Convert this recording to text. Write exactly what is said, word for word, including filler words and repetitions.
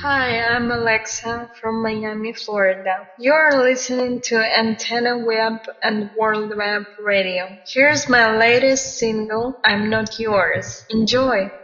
Hi, I'm Alexa from Miami, Florida. You're listening to Antenna Web and World Web Radio. Here's my latest single, I'm Not Yours. Enjoy!